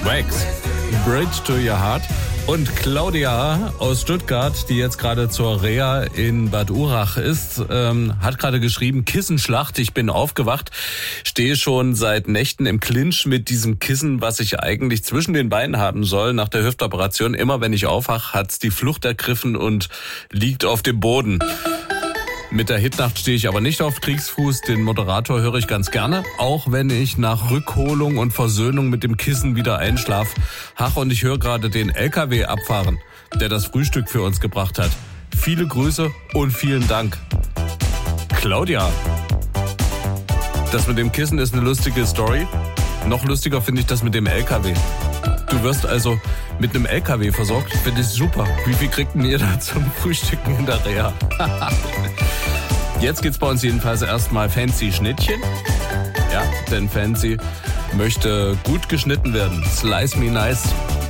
Wax, Bridge to Your Heart. Und Claudia aus Stuttgart, die jetzt gerade zur Reha in Bad Urach ist, hat gerade geschrieben, Kissenschlacht, ich bin aufgewacht, stehe schon seit Nächten im Clinch mit diesem Kissen, was ich eigentlich zwischen den Beinen haben soll nach der Hüftoperation. Immer wenn ich aufwache, hat's die Flucht ergriffen und liegt auf dem Boden. Mit der Hitnacht stehe ich aber nicht auf Kriegsfuß. Den Moderator höre ich ganz gerne, auch wenn ich nach Rückholung und Versöhnung mit dem Kissen wieder einschlafe. Ach, und ich höre gerade den LKW abfahren, der das Frühstück für uns gebracht hat. Viele Grüße und vielen Dank. Claudia. Das mit dem Kissen ist eine lustige Story. Noch lustiger finde ich das mit dem LKW. Du wirst also mit einem LKW versorgt. Finde ich super. Wie viel kriegt denn ihr da zum Frühstücken in der Reha? Jetzt geht's bei uns jedenfalls erstmal Fancy Schnittchen. Ja, denn Fancy möchte gut geschnitten werden. Slice me nice.